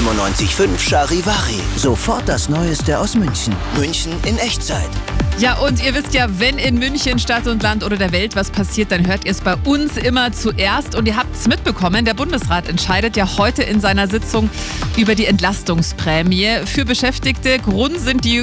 95.5 Charivari. Sofort das Neueste aus München. München in Echtzeit. Ja, und ihr wisst ja, wenn in München, Stadt und Land oder der Welt was passiert, dann hört ihr es bei uns immer zuerst. Und ihr habt es mitbekommen, der Bundesrat entscheidet ja heute in seiner Sitzung über die Entlastungsprämie für Beschäftigte. Grund sind die